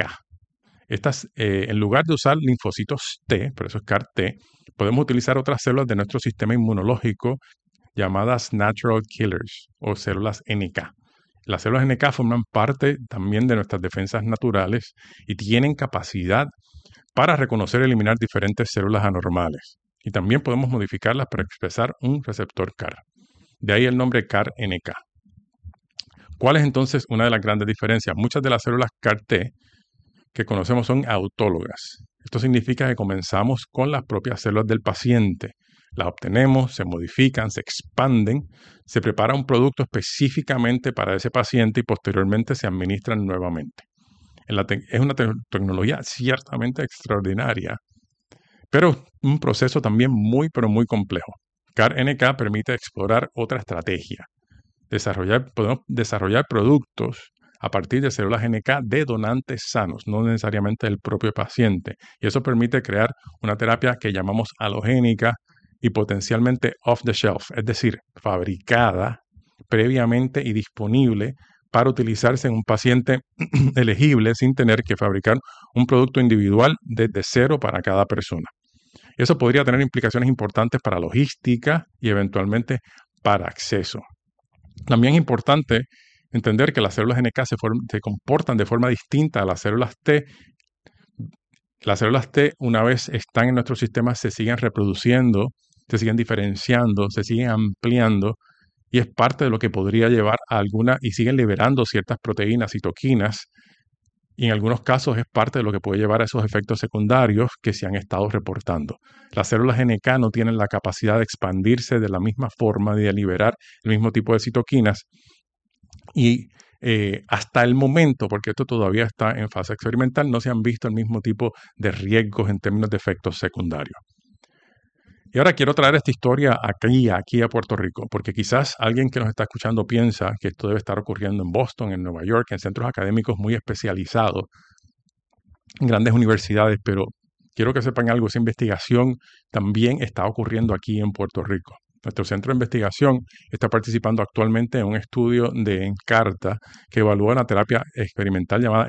En lugar de usar linfocitos T, por eso es CAR-T, podemos utilizar otras células de nuestro sistema inmunológico llamadas natural killers o células NK. Las células NK forman parte también de nuestras defensas naturales y tienen capacidad para reconocer y eliminar diferentes células anormales. Y también podemos modificarlas para expresar un receptor CAR. De ahí el nombre CAR-NK. ¿Cuál es entonces una de las grandes diferencias? Muchas de las células CAR-T que conocemos son autólogas. Esto significa que comenzamos con las propias células del paciente. Las obtenemos, se modifican, se expanden, se prepara un producto específicamente para ese paciente y posteriormente se administran nuevamente. Es una tecnología ciertamente extraordinaria, pero un proceso también muy complejo. CAR-NK permite explorar otra estrategia. Podemos desarrollar productos a partir de células NK de donantes sanos, no necesariamente del propio paciente. Y eso permite crear una terapia que llamamos halogénica y potencialmente off the shelf, es decir, fabricada previamente y disponible para utilizarse en un paciente elegible sin tener que fabricar un producto individual desde cero para cada persona. Eso podría tener implicaciones importantes para logística y eventualmente para acceso. También es importante entender que las células NK se comportan de forma distinta a las células T. Las células T, una vez están en nuestro sistema, se siguen reproduciendo, se siguen diferenciando, se siguen ampliando y es parte de lo que podría llevar a y siguen liberando ciertas proteínas, citoquinas, y en algunos casos es parte de lo que puede llevar a esos efectos secundarios que se han estado reportando. Las células NK no tienen la capacidad de expandirse de la misma forma y de liberar el mismo tipo de citoquinas y hasta el momento, porque esto todavía está en fase experimental, no se han visto el mismo tipo de riesgos en términos de efectos secundarios. Y ahora quiero traer esta historia aquí a Puerto Rico, porque quizás alguien que nos está escuchando piensa que esto debe estar ocurriendo en Boston, en Nueva York, en centros académicos muy especializados, en grandes universidades, pero quiero que sepan algo, esa investigación también está ocurriendo aquí en Puerto Rico. Nuestro centro de investigación está participando actualmente en un estudio de Encarta que evalúa una terapia experimental llamada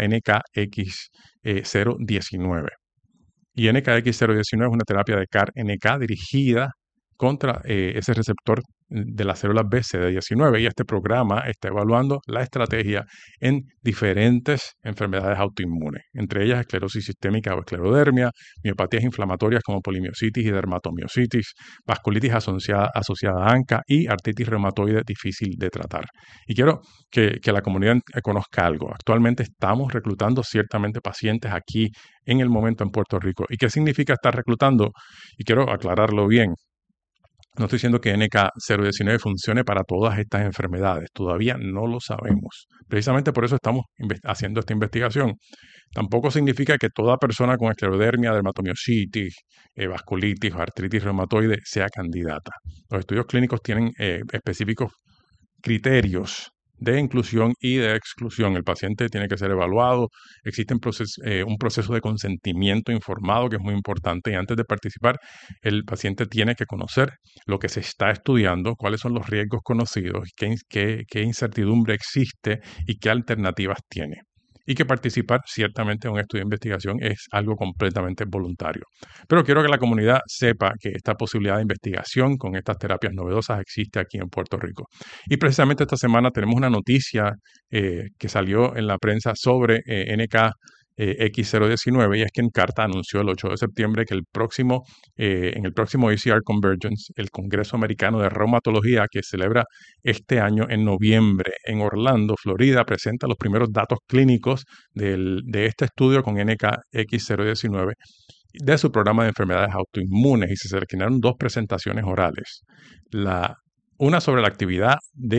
NKX019. Y NKX019 es una terapia de CAR-NK dirigida contra ese receptor de las células B CD19 y este programa está evaluando la estrategia en diferentes enfermedades autoinmunes, entre ellas esclerosis sistémica o esclerodermia, miopatías inflamatorias como polimiositis y dermatomiositis, vasculitis asociada a ANCA y artritis reumatoide difícil de tratar. Y quiero que la comunidad conozca algo. Actualmente estamos reclutando ciertamente pacientes aquí en el momento en Puerto Rico. ¿Y qué significa estar reclutando? Y quiero aclararlo bien. No estoy diciendo que NK019 funcione para todas estas enfermedades, todavía no lo sabemos. Precisamente por eso estamos haciendo esta investigación. Tampoco significa que toda persona con esclerodermia, dermatomiositis, vasculitis o artritis reumatoide sea candidata. Los estudios clínicos tienen específicos criterios de inclusión y de exclusión. El paciente tiene que ser evaluado, existe un proceso de consentimiento informado que es muy importante y antes de participar el paciente tiene que conocer lo que se está estudiando, cuáles son los riesgos conocidos, qué incertidumbre existe y qué alternativas tiene. Y que participar ciertamente en un estudio de investigación es algo completamente voluntario. Pero quiero que la comunidad sepa que esta posibilidad de investigación con estas terapias novedosas existe aquí en Puerto Rico. Y precisamente esta semana tenemos una noticia que salió en la prensa sobre NK-X019 y es que Nkarta anunció el 8 de septiembre que en el próximo ACR Convergence, el Congreso Americano de Reumatología que celebra este año en noviembre en Orlando, Florida, presenta los primeros datos clínicos de este estudio con NK-X019 de su programa de enfermedades autoinmunes y se seleccionaron 2 presentaciones orales. Una sobre la actividad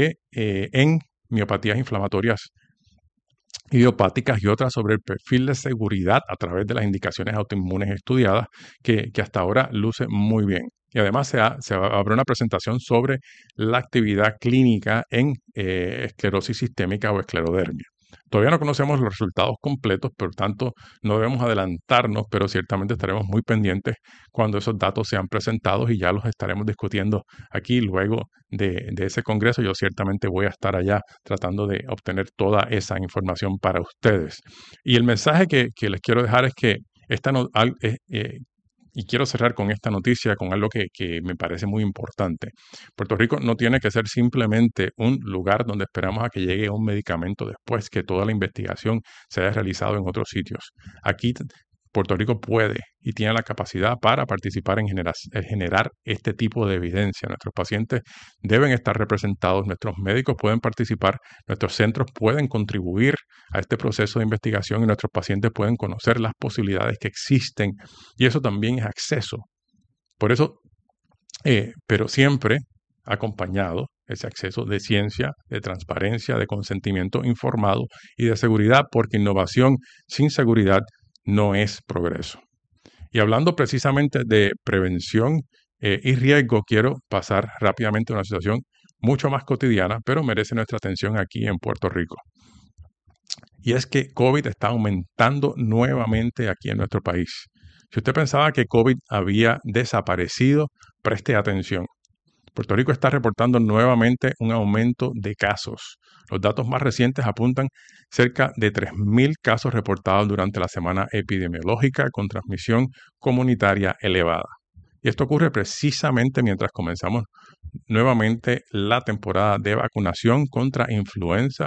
en miopatías inflamatorias idiopáticas y otra sobre el perfil de seguridad a través de las indicaciones autoinmunes estudiadas que hasta ahora luce muy bien. Y además se abre una presentación sobre la actividad clínica en esclerosis sistémica o esclerodermia. Todavía no conocemos los resultados completos, por tanto no debemos adelantarnos, pero ciertamente estaremos muy pendientes cuando esos datos sean presentados y ya los estaremos discutiendo aquí luego de ese congreso. Yo ciertamente voy a estar allá tratando de obtener toda esa información para ustedes. Y el mensaje que les quiero dejar es que y quiero cerrar con esta noticia, con algo que me parece muy importante. Puerto Rico no tiene que ser simplemente un lugar donde esperamos a que llegue un medicamento después que toda la investigación se haya realizado en otros sitios. Aquí Puerto Rico puede y tiene la capacidad para participar en generar este tipo de evidencia. Nuestros pacientes deben estar representados, nuestros médicos pueden participar, nuestros centros pueden contribuir a este proceso de investigación y nuestros pacientes pueden conocer las posibilidades que existen y eso también es acceso. Por eso, pero siempre acompañado ese acceso de ciencia, de transparencia, de consentimiento informado y de seguridad, porque innovación sin seguridad no es progreso. Y hablando precisamente de prevención y riesgo, quiero pasar rápidamente a una situación mucho más cotidiana, pero merece nuestra atención aquí en Puerto Rico. Y es que COVID está aumentando nuevamente aquí en nuestro país. Si usted pensaba que COVID había desaparecido, preste atención. Puerto Rico está reportando nuevamente un aumento de casos. Los datos más recientes apuntan cerca de 3.000 casos reportados durante la semana epidemiológica con transmisión comunitaria elevada. Y esto ocurre precisamente mientras comenzamos nuevamente la temporada de vacunación contra influenza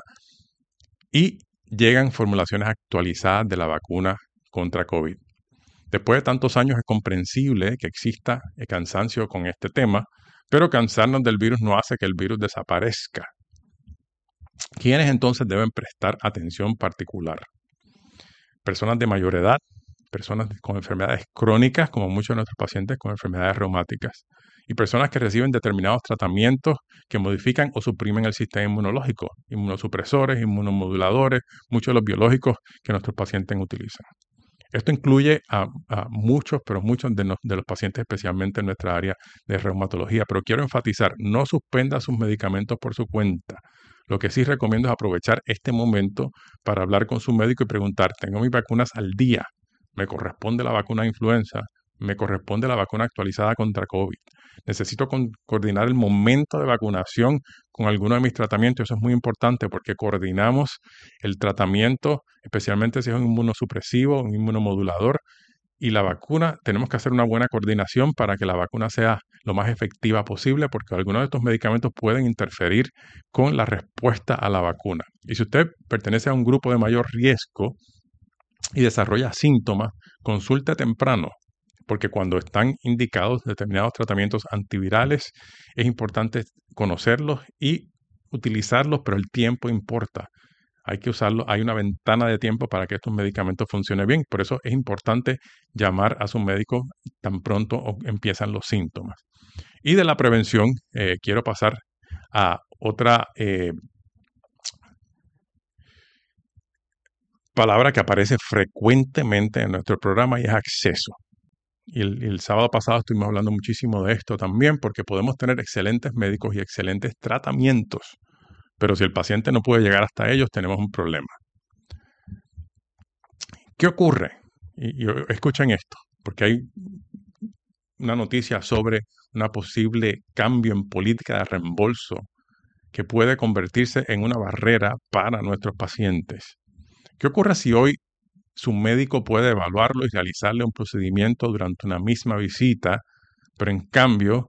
y llegan formulaciones actualizadas de la vacuna contra COVID. Después de tantos años es comprensible que exista cansancio con este tema, pero cansarnos del virus no hace que el virus desaparezca. ¿Quiénes entonces deben prestar atención particular? Personas de mayor edad, personas con enfermedades crónicas, como muchos de nuestros pacientes con enfermedades reumáticas, y personas que reciben determinados tratamientos que modifican o suprimen el sistema inmunológico, inmunosupresores, inmunomoduladores, muchos de los biológicos que nuestros pacientes utilizan. Esto incluye a muchos, pero muchos de los pacientes, especialmente en nuestra área de reumatología. Pero quiero enfatizar, no suspenda sus medicamentos por su cuenta. Lo que sí recomiendo es aprovechar este momento para hablar con su médico y preguntar, ¿tengo mis vacunas al día? ¿Me corresponde la vacuna de influenza? ¿Me corresponde la vacuna actualizada contra COVID? Necesito coordinar el momento de vacunación con alguno de mis tratamientos. Eso es muy importante porque coordinamos el tratamiento, especialmente si es un inmunosupresivo, un inmunomodulador, Y la vacuna, tenemos que hacer una buena coordinación para que la vacuna sea lo más efectiva posible, porque algunos de estos medicamentos pueden interferir con la respuesta a la vacuna. Y si usted pertenece a un grupo de mayor riesgo y desarrolla síntomas, consulte temprano, porque cuando están indicados determinados tratamientos antivirales, es importante conocerlos y utilizarlos, pero el tiempo importa. Hay que usarlo, hay una ventana de tiempo para que estos medicamentos funcionen bien. Por eso es importante llamar a su médico tan pronto empiezan los síntomas. Y de la prevención, quiero pasar a otra palabra que aparece frecuentemente en nuestro programa y es acceso. Y el sábado pasado estuvimos hablando muchísimo de esto también, porque podemos tener excelentes médicos y excelentes tratamientos, pero si el paciente no puede llegar hasta ellos, tenemos un problema. ¿Qué ocurre? Y escuchen esto, porque hay una noticia sobre una posible cambio en política de reembolso que puede convertirse en una barrera para nuestros pacientes. ¿Qué ocurre si hoy su médico puede evaluarlo y realizarle un procedimiento durante una misma visita, pero un cambio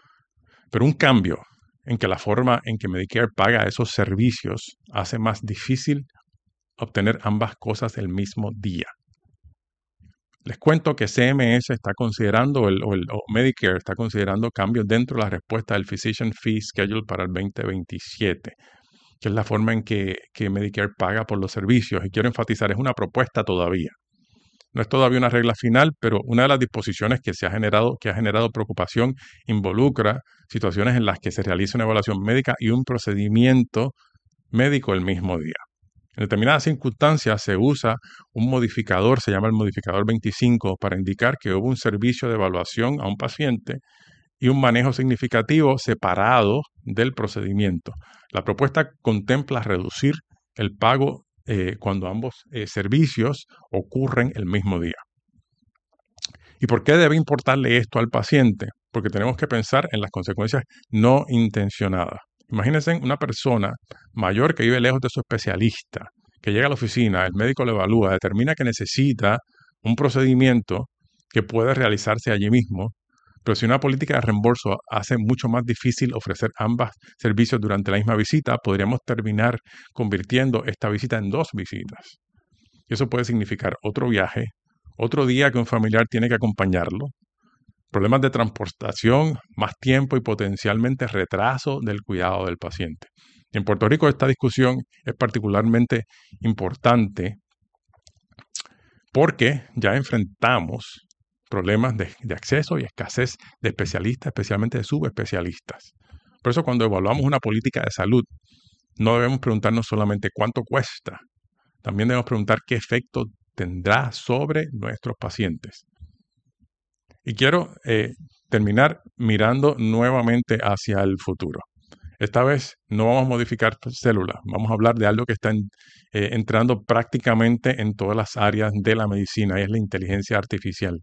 en que la forma en que Medicare paga esos servicios hace más difícil obtener ambas cosas el mismo día? Les cuento que CMS está considerando, o Medicare está considerando cambios dentro de la respuesta del Physician Fee Schedule para el 2027, que es la forma en que Medicare paga por los servicios. Y quiero enfatizar, es una propuesta todavía. No es todavía una regla final, pero una de las disposiciones que ha generado preocupación involucra situaciones en las que se realiza una evaluación médica y un procedimiento médico el mismo día. En determinadas circunstancias se usa un modificador, se llama el modificador 25, para indicar que hubo un servicio de evaluación a un paciente y un manejo significativo separado del procedimiento. La propuesta contempla reducir el pago cuando ambos servicios ocurren el mismo día. ¿Y por qué debe importarle esto al paciente? Porque tenemos que pensar en las consecuencias no intencionadas. Imagínense una persona mayor que vive lejos de su especialista, que llega a la oficina, el médico lo evalúa, determina que necesita un procedimiento que puede realizarse allí mismo, pero si una política de reembolso hace mucho más difícil ofrecer ambos servicios durante la misma visita, podríamos terminar convirtiendo esta visita en 2 visitas. Y eso puede significar otro viaje, otro día que un familiar tiene que acompañarlo, problemas de transportación, más tiempo y potencialmente retraso del cuidado del paciente. En Puerto Rico esta discusión es particularmente importante porque ya enfrentamos problemas de acceso y escasez de especialistas, especialmente de subespecialistas. Por eso cuando evaluamos una política de salud, no debemos preguntarnos solamente cuánto cuesta, también debemos preguntar qué efecto tendrá sobre nuestros pacientes. Y quiero terminar mirando nuevamente hacia el futuro. Esta vez no vamos a modificar células, vamos a hablar de algo que está entrando prácticamente en todas las áreas de la medicina, y es la inteligencia artificial.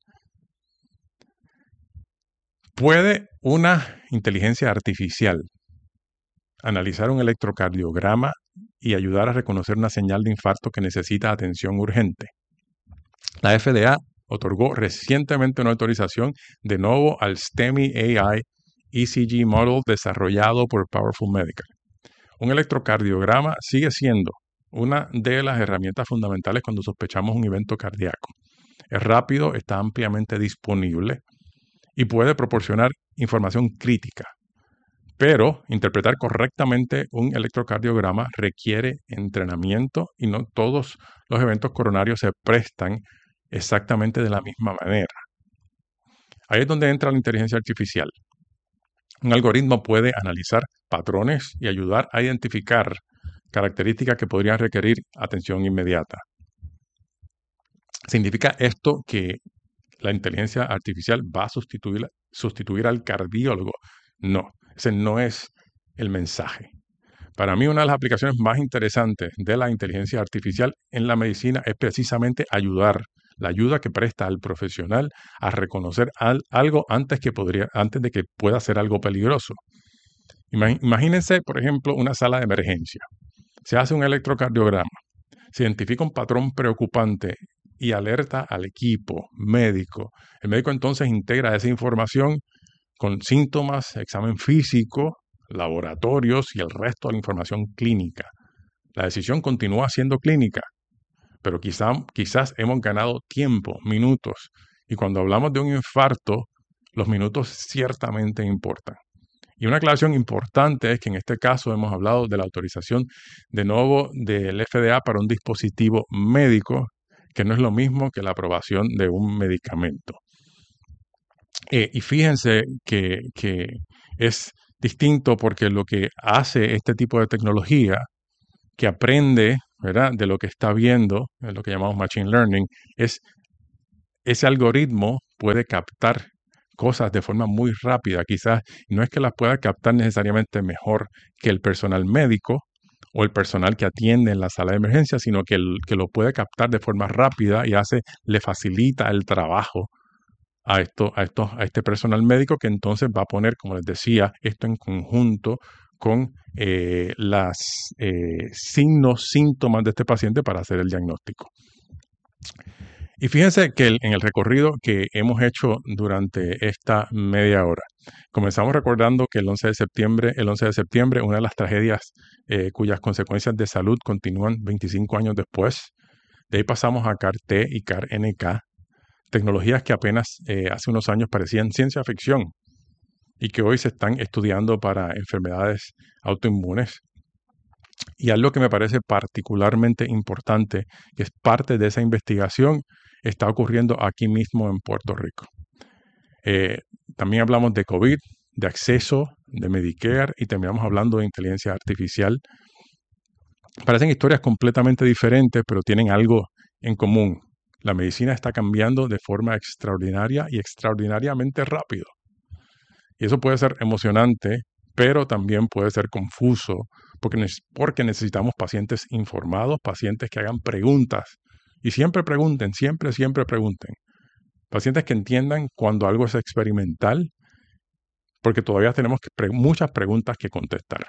¿Puede una inteligencia artificial analizar un electrocardiograma y ayudar a reconocer una señal de infarto que necesita atención urgente? La FDA otorgó recientemente una autorización de nuevo al STEMI AI ECG Model desarrollado por Powerful Medical. Un electrocardiograma sigue siendo una de las herramientas fundamentales cuando sospechamos un evento cardíaco. Es rápido, está ampliamente disponible y puede proporcionar información crítica. Pero interpretar correctamente un electrocardiograma requiere entrenamiento y no todos los eventos coronarios se prestan exactamente de la misma manera. Ahí es donde entra la inteligencia artificial. Un algoritmo puede analizar patrones y ayudar a identificar características que podrían requerir atención inmediata. ¿Significa esto que la inteligencia artificial va a sustituir al cardiólogo? No, ese no es el mensaje. Para mí, una de las aplicaciones más interesantes de la inteligencia artificial en la medicina es precisamente la ayuda que presta al profesional a reconocer algo antes de que pueda ser algo peligroso. Imagínense, por ejemplo, una sala de emergencia. Se hace un electrocardiograma, se identifica un patrón preocupante y alerta al equipo médico. El médico entonces integra esa información con síntomas, examen físico, laboratorios y el resto de la información clínica. La decisión continúa siendo clínica, pero quizás hemos ganado tiempo, minutos. Y cuando hablamos de un infarto, los minutos ciertamente importan. Y una aclaración importante es que en este caso hemos hablado de la autorización de nuevo del FDA para un dispositivo médico, que no es lo mismo que la aprobación de un medicamento. Y fíjense que es distinto porque lo que hace este tipo de tecnología, que aprende, ¿verdad?, de lo que está viendo, lo que llamamos machine learning, es ese algoritmo puede captar cosas de forma muy rápida. Quizás no es que las pueda captar necesariamente mejor que el personal médico o el personal que atiende en la sala de emergencia, sino que lo puede captar de forma rápida y le facilita el trabajo a este personal médico, que entonces va a poner, como les decía, esto en conjunto con las síntomas de este paciente para hacer el diagnóstico. Y fíjense que en el recorrido que hemos hecho durante esta media hora, comenzamos recordando que el 11 de septiembre, una de las tragedias cuyas consecuencias de salud continúan 25 años después. De ahí pasamos a CAR-T y CAR-NK, tecnologías que apenas hace unos años parecían ciencia ficción y que hoy se están estudiando para enfermedades autoinmunes. Y algo que me parece particularmente importante, que es parte de esa investigación, está ocurriendo aquí mismo en Puerto Rico. También hablamos de COVID, de acceso, de Medicare y terminamos hablando de inteligencia artificial. Parecen historias completamente diferentes, pero tienen algo en común. La medicina está cambiando de forma extraordinaria y extraordinariamente rápido. Y eso puede ser emocionante, pero también puede ser confuso, porque necesitamos pacientes informados, pacientes que hagan preguntas. Y siempre pregunten, siempre pregunten. Pacientes que entiendan cuando algo es experimental, porque todavía tenemos muchas preguntas que contestar.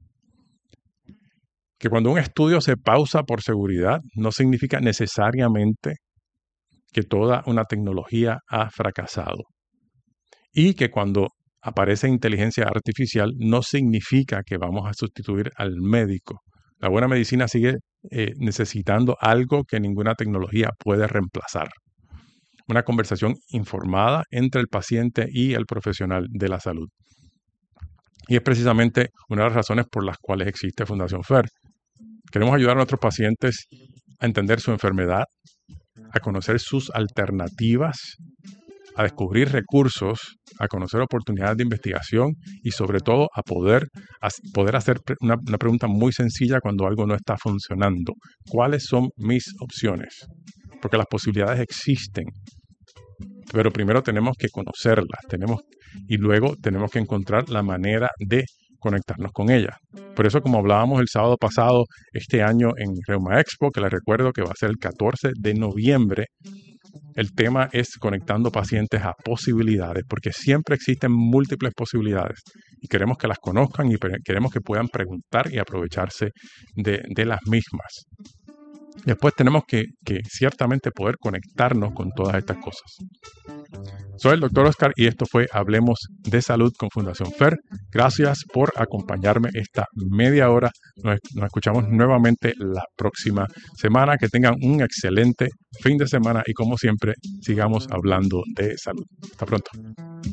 Que cuando un estudio se pausa por seguridad, no significa necesariamente que toda una tecnología ha fracasado. Y que cuando aparece inteligencia artificial, no significa que vamos a sustituir al médico. La buena medicina sigue necesitando algo que ninguna tecnología puede reemplazar. Una conversación informada entre el paciente y el profesional de la salud. Y es precisamente una de las razones por las cuales existe Fundación FAIR. Queremos ayudar a nuestros pacientes a entender su enfermedad, a conocer sus alternativas, a descubrir recursos, a conocer oportunidades de investigación y sobre todo a poder hacer una pregunta muy sencilla cuando algo no está funcionando. ¿Cuáles son mis opciones? Porque las posibilidades existen, pero primero tenemos que conocerlas, y luego tenemos que encontrar la manera de conectarnos con ellas. Por eso, como hablábamos el sábado pasado, este año en Reuma Expo, que les recuerdo que va a ser el 14 de noviembre, el tema es conectando pacientes a posibilidades, porque siempre existen múltiples posibilidades y queremos que las conozcan y queremos que puedan preguntar y aprovecharse de las mismas. Después tenemos que ciertamente poder conectarnos con todas estas cosas. Soy el Dr. Oscar y esto fue Hablemos de Salud con Fundación FAIR. Gracias por acompañarme esta media hora. Nos escuchamos nuevamente la próxima semana. Que tengan un excelente fin de semana y como siempre, sigamos hablando de salud. Hasta pronto.